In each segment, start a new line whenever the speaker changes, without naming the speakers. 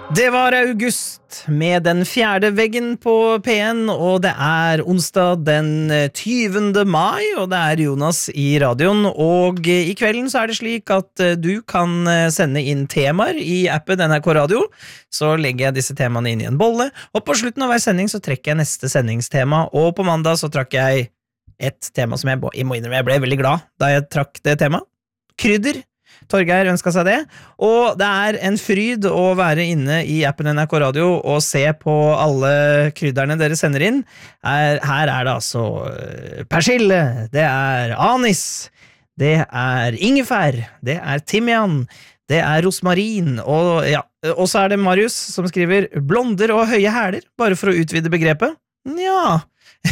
Det var august med den fjerde veggen på P1, og det er onsdag den 20. mai, og det er Jonas i radioen, og i kvelden så er det slik at du kan sende inn temaer i appen NRK Radio, så legger jeg disse temaene inn i en bolle, og på slutten av hver sending så trekker jeg neste sendingstema, og på mandag så trakk jeg et tema som jeg må innrømme, jeg ble veldig glad da jeg trakk det temaet. Krydder. Torgeir ønsket seg det, og det er en fryd å være inne i appen NRK Radio og se på alle krydderne dere sender inn. Her er det altså persille, det er anis, det er ingefær, det er timian, det er rosmarin, og ja, og så er det Marius som skriver blonder og høye hæler, bare for å utvide begrepet. Ja,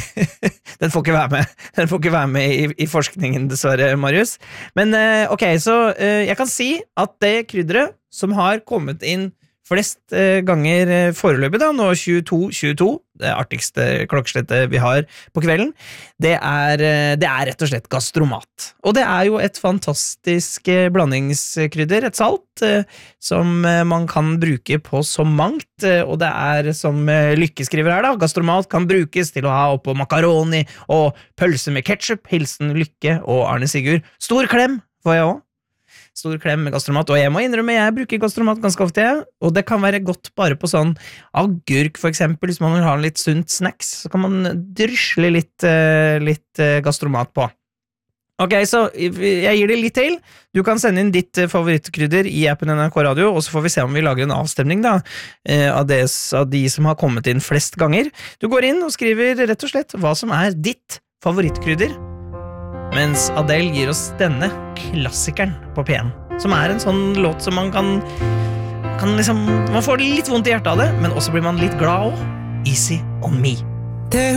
den får ikke være med i forskningen dessverre, Marius. Men ok, så jeg kan si at det krydderet som har kommet inn flest ganger foreløpig da, nå 22, det artigste klokkeslettet vi har på kvelden, det er rett og slett gastromat. Og det er jo et fantastisk blandingskrydder, et salt, som man kan bruke på så mangt, og det er som Lykke skriver her da, gastromat kan brukes til å ha oppå makaroni og pølse med ketchup, hilsen Lykke og Arne Sigurd. Stor klem får jeg også. Stor klem med gastromat, og jeg må innrømme, jeg bruker gastromat ganske ofte, og det kan være godt bare på sånn agurk for eksempel, hvis man vil ha en litt sunt snacks, så kan man drysle litt gastromat på. Ok, så jeg gir det litt til. Du kan sende inn ditt favorittkrydder i appen NRK Radio, og så får vi se om vi lager en avstemning da, av de som har kommet inn flest ganger. Du går inn og skriver rett og slett hva som er ditt favorittkrydder, mens Adele gir oss denne klassikeren på P1, som er en sånn låt som man kan liksom, man får litt vondt i hjertet av det, men også blir man litt glad også. Easy on me.